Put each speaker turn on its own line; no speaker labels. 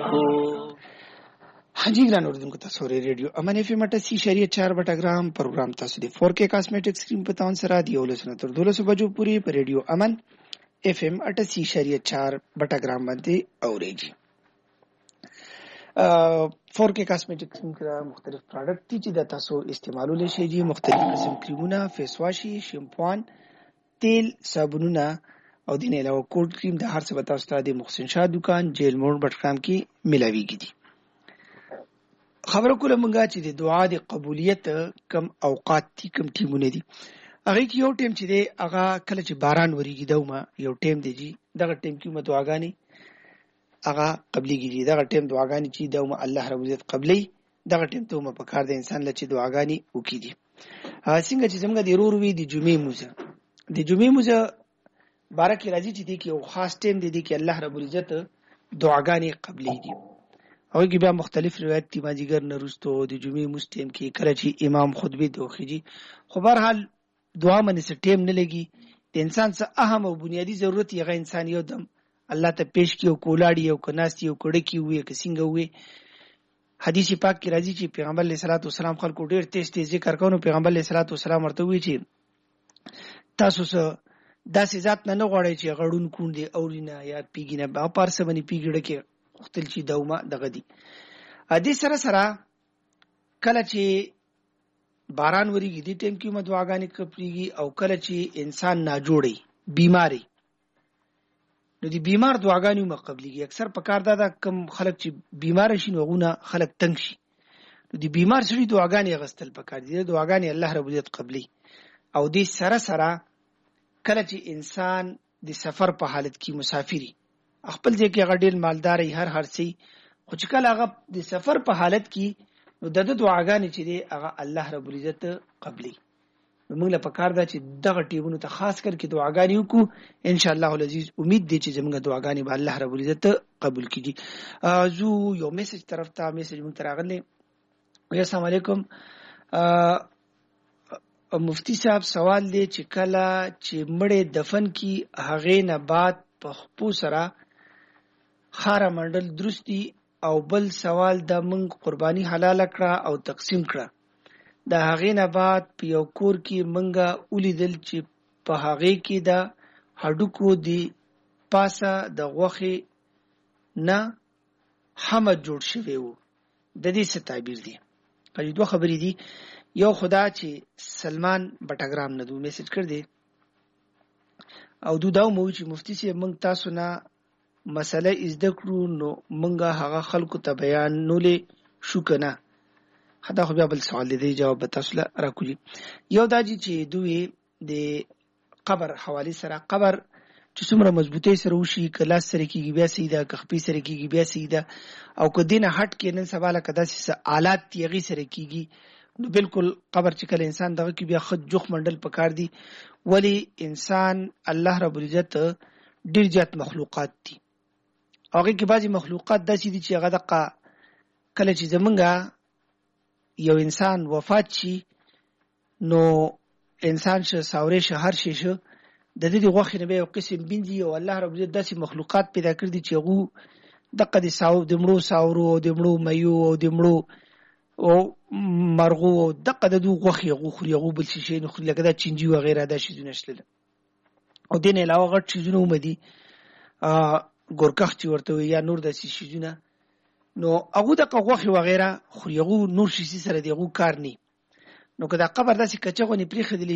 हाँ जी ګران اوریدونکو تاسو ریډیو امن اف ام 88.4 پروګرام تاسو د 4K کاسمیټک سکرین په تاون سره دی ولسنه تر 12 بجو پوری په ریډیو امن اف ام 88.4 باندې اوریږي 4K کاسمیټک سکرین کې مختلف پروډکټ دي چې د تاسو استعمالول شي جی مختلف قسم کریمونه فیس واشي شیمپوان تیل صابونونه او دین علاوه کولډ کریم د هر څه به تاسو ته د محسن شاه دکان جیل موډ بټخام کې ملاويږي دي خبرو کوله مونږه چې د دعا د قبولیت کم اوقات دي کم ټیمونه دي هغه کې یو ټیم چې دی هغه کله چې باران وریږي دومه یو ټیم دی جی دغه ټیم کې متواګانی هغه قبليږي دي دغه ټیم دعاګانی چې دومه الله رب عزت قبلي دغه ټیم ته مو پکار د انسان لچې دعاګانی وکړي دي څنګه چې زموږ د رور وی د جمعې موزه بارک راځي چې دی کې یو خاص ټیم دی کې الله رب عزت دعاګانی قبلي دي او کې بیا مختلف روایت دي ماجیګر نرستو د جمعې مستیم کې کله چې امام خطبه دوخیږي خو بهر حال دعا باندې سټیم نه لګي د انسان څخه اهم او بنیادی ضرورت یې غو انسان یو دم الله ته پیش کیو کولاړي او کناستي او کډه کی وي که څنګه وي حدیث پاک کې راځي چې پیغمبر علیه الصلاۃ والسلام خلکو ډیر تیز ذکر کوي پیغمبر علیه الصلاۃ والسلام ورته وی چې تاسو سره داسې ذات نه غواړي چې غړون کون دي اورینه یا پیګینه با پارسه باندې پیګړه کې وختل چې دومه دغه دي ا دې سره کله چې باران وریږي دې ټیم کې مدواګانی کپریږي او کله چې انسان ناجوړي بیماری نو دې بیمار دعاګانی مقبليږي اکثر پکار دا کم خلک چې بیمار شي نو غونه خلک تنگ شي نو دې بیمار سړي دعاګانی غستل پکار دي دعاګانی الله رب عزت قبلي او دې سره کله چې انسان د سفر په حالت کې مسافري خپل ځکه هغه ډیر مالدار هر سي خو چې کله هغه د سفر په حالت کې نو د دعاګانې چې دی هغه الله رب العزت قبلي نو موږ له پکار دا چې دغه ټیبونو ته خاص کر کې دعاګانې وکړو ان شاء الله العزيز امید دي چې زموږ دعاګانې به الله رب العزت قبول کړي زو یو میسج طرف ته میسج مونږ تراغله السلام علیکم مفتی صاحب سوال دی چې کله چې مړې دفن کی هغه نه بعد په خپو سره خاره منډل درستی او بل سوال د مونږ قرباني حلال کړه او تقسیم کړه د هغه نه بعد په یو کور کې مونږه ولیدل چې په هغه کې د هډوکو دی پاسه د غوخه نه حمد جوړ شوی وو د دې څه تعبیر دی په دوه خبرې دي یو خدا چې سلمان بټاګرام نه دوه میسج کړ دی او دوه مو چې مفتی سي مونږ تاسو نه مسله زده کړو نو مونږه هغه خلکو ته بیانولې شو کنه خدا خو بیا بل سوال دی جواب تاسو راکوي یو دا چې دوی د قبر حواله سره قبر چې څومره مضبوطی سره وشي کلاس سره کیږي بیا سیده کخپی سره کیږي بیا سیده او کدینه هټ کې نن سواله کدا سه آلات تیغي سره کیږي نو بالکل قبر چې کله انسان دغه کې بیا خود جوخ منډل پکار دي ولی انسان الله رب العزت ډیر جات مخلوقات دي هغه کې بعضي مخلوقات داسې دي چې هغه دغه کله چې زمونږه یو انسان وفات شي نو انسان شه ساوري شه هر شي شه د دې غوښنه به یو قسم بندي او الله رب عزت داسې مخلوقات پیدا کړ دي چې هغه دغه د ساو د مړو ساورو د مړو ميو او د مړو او مرغو دغه د غوخي غوخري غو بل شي نو لکه دا چنجي و غیره دا شي نشله او دین علاوه غټ شيزونه ومدي ګورکخ چې ورته یا نور د شيزونه نو هغه د غوخي و غیره خو یغو نور شي سره دیغو کار ني نو کدا قبر داسې کچغونی پریخدلی